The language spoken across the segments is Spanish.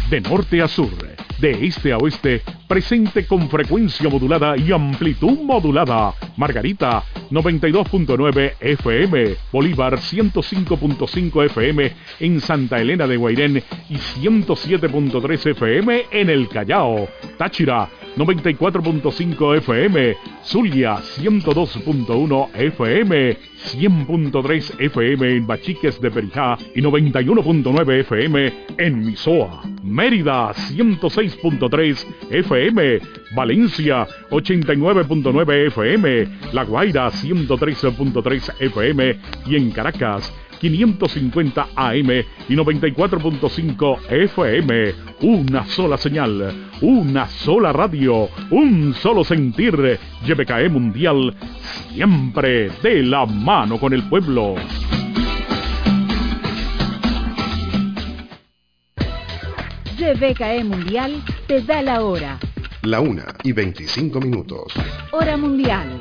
de norte a sur, de este a oeste, presente con frecuencia modulada y amplitud modulada. Margarita, 92.9 FM, Bolívar 105.5 FM en Santa Elena de Guairén y 107.3 FM en el Callao. Táchira, 94.5 FM, Zulia 102.1 FM, 100.3 FM en Bachiques de Perijá y 91.9 FM en Misoa. Mérida 106.3 FM, Valencia 89.9 FM, La Guaira 113.3 FM y en Caracas 550 AM y 94.5 FM. Una sola señal, una sola radio, un solo sentir. YBKE Mundial, siempre de la mano con el pueblo. YBKE Mundial te da la hora. La 1:25. Hora mundial.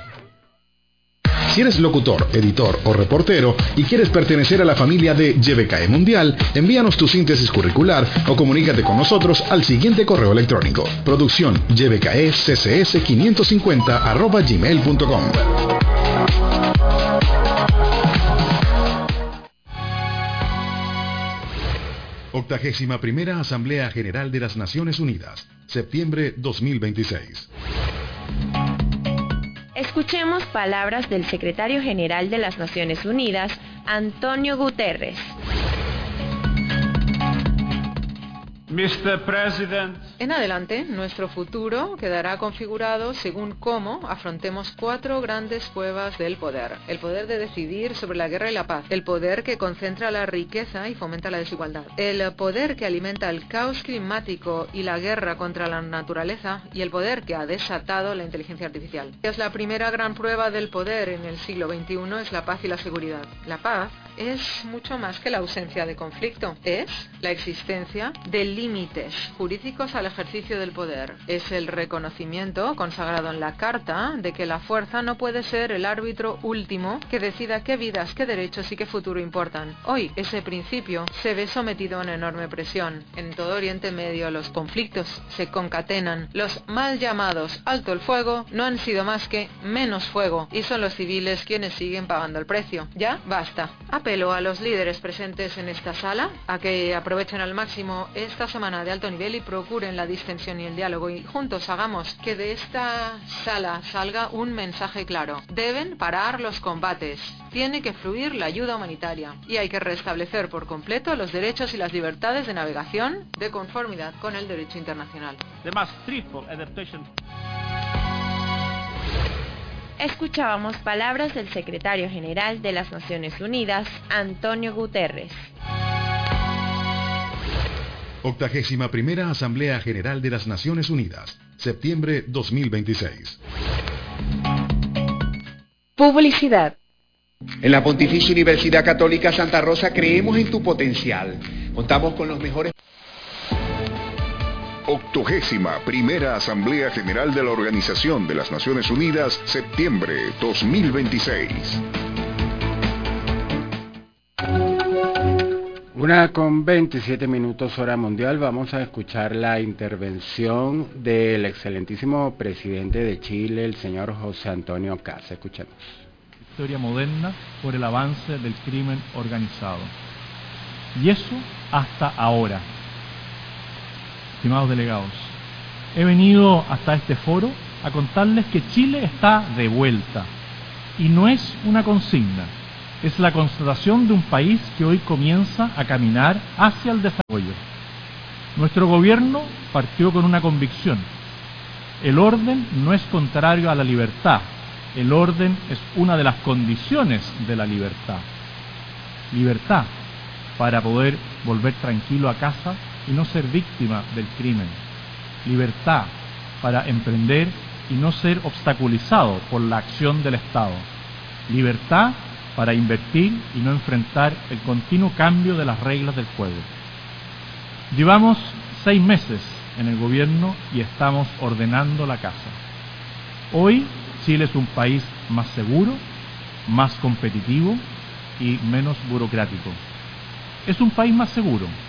Si eres locutor, editor o reportero y quieres pertenecer a la familia de YBKE Mundial, envíanos tu síntesis curricular o comunícate con nosotros al siguiente correo electrónico: producción ybkeccs550@gmail.com. Octagésima primera Asamblea General de las Naciones Unidas, septiembre 2026. Escuchemos palabras del secretario general de las Naciones Unidas, Antonio Guterres. Mr. President. En adelante, nuestro futuro quedará configurado según cómo afrontemos 4 grandes pruebas del poder. El poder de decidir sobre la guerra y la paz. El poder que concentra la riqueza y fomenta la desigualdad. El poder que alimenta el caos climático y la guerra contra la naturaleza. Y el poder que ha desatado la inteligencia artificial. Es la primera gran prueba del poder en el siglo XXI, es la paz y la seguridad. La paz es mucho más que la ausencia de conflicto. Es la existencia de límites jurídicos al ejercicio del poder. Es el reconocimiento, consagrado en la Carta, de que la fuerza no puede ser el árbitro último que decida qué vidas, qué derechos y qué futuro importan. Hoy, ese principio se ve sometido a una enorme presión. En todo Oriente Medio los conflictos se concatenan. Los mal llamados alto el fuego no han sido más que menos fuego, y son los civiles quienes siguen pagando el precio. Ya basta. Apelo a los líderes presentes en esta sala a que aprovechen al máximo esta semana de alto nivel y procuren la distensión y el diálogo, y juntos hagamos que de esta sala salga un mensaje claro. Deben parar los combates, tiene que fluir la ayuda humanitaria y hay que restablecer por completo los derechos y las libertades de navegación de conformidad con el derecho internacional. Escuchábamos palabras del secretario general de las Naciones Unidas, Antonio Guterres. Octagésima primera Asamblea General de las Naciones Unidas, septiembre 2026. Publicidad. En la Pontificia Universidad Católica Santa Rosa creemos en tu potencial. Contamos con los mejores... Octogésima primera Asamblea General de la Organización de las Naciones Unidas, septiembre 2026. 1:27 hora mundial. Vamos a escuchar la intervención del excelentísimo presidente de Chile, el señor José Antonio Kast. Escuchemos. Historia moderna por el avance del crimen organizado. Y eso hasta ahora. Estimados delegados, he venido hasta este foro a contarles que Chile está de vuelta. Y no es una consigna, es la constatación de un país que hoy comienza a caminar hacia el desarrollo. Nuestro gobierno partió con una convicción: el orden no es contrario a la libertad, el orden es una de las condiciones de la libertad. Libertad para poder volver tranquilo a casa y no ser víctima del crimen. Libertad para emprender y no ser obstaculizado por la acción del Estado. Libertad para invertir y no enfrentar el continuo cambio de las reglas del juego. Llevamos 6 meses en el gobierno y estamos ordenando la casa. Hoy Chile es un país más seguro, más competitivo y menos burocrático. Es un país más seguro.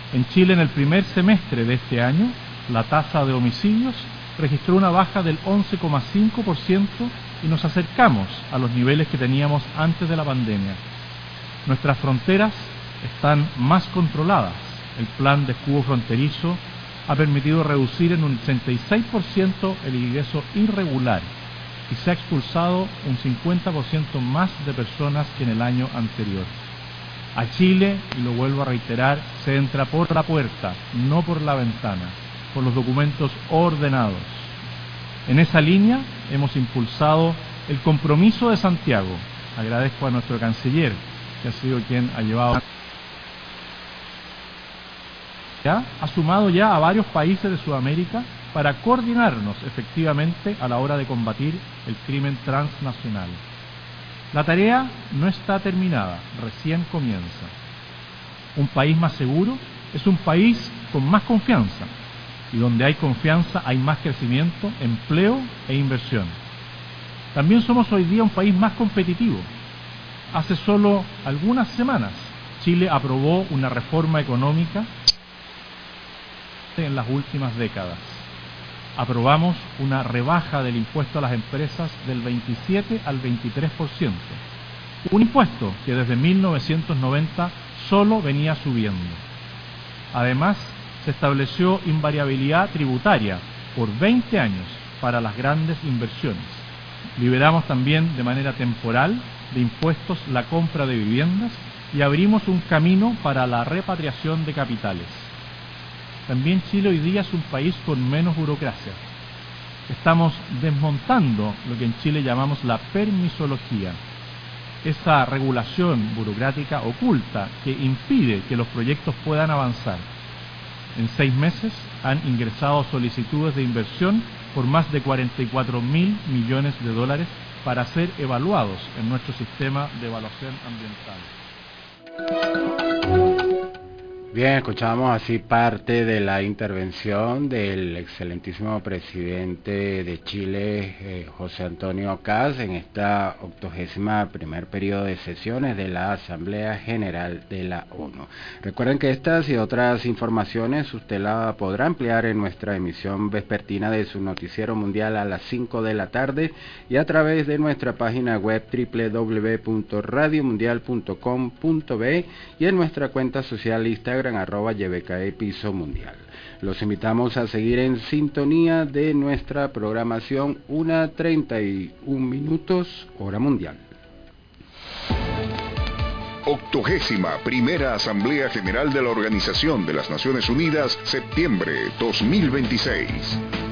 En Chile, en el primer semestre de este año, la tasa de homicidios registró una baja del 11,5% y nos acercamos a los niveles que teníamos antes de la pandemia. Nuestras fronteras están más controladas. El plan de escudo fronterizo ha permitido reducir en un 86% el ingreso irregular y se ha expulsado un 50% más de personas que en el año anterior. A Chile, y lo vuelvo a reiterar, se entra por la puerta, no por la ventana, por los documentos ordenados. En esa línea hemos impulsado el compromiso de Santiago. Agradezco a nuestro canciller, que ha sido quien ha llevado... ha sumado ya a varios países de Sudamérica para coordinarnos efectivamente a la hora de combatir el crimen transnacional. La tarea no está terminada, recién comienza. Un país más seguro es un país con más confianza, y donde hay confianza hay más crecimiento, empleo e inversión. También somos hoy día un país más competitivo. Hace solo algunas semanas, Chile aprobó una reforma económica en las últimas décadas. Aprobamos una rebaja del impuesto a las empresas del 27 al 23%, un impuesto que desde 1990 solo venía subiendo. Además, se estableció invariabilidad tributaria por 20 años para las grandes inversiones. Liberamos también de manera temporal de impuestos la compra de viviendas y abrimos un camino para la repatriación de capitales. También Chile hoy día es un país con menos burocracia. Estamos desmontando lo que en Chile llamamos la permisología, esa regulación burocrática oculta que impide que los proyectos puedan avanzar. En 6 meses han ingresado solicitudes de inversión por más de 44.000 millones de dólares para ser evaluados en nuestro sistema de evaluación ambiental. Bien, escuchamos así parte de la intervención del excelentísimo presidente de Chile, José Antonio Kast, en esta 81º periodo de sesiones de la Asamblea General de la ONU. Recuerden que estas y otras informaciones usted la podrá ampliar en nuestra emisión vespertina de su noticiero mundial a las 5 de la tarde y a través de nuestra página web www.radiomundial.com.be y en nuestra cuenta social Instagram @YBKE Mundial. Los invitamos a seguir en sintonía de nuestra programación 1:31 hora mundial. 81ª Asamblea General de la Organización de las Naciones Unidas, septiembre 2026.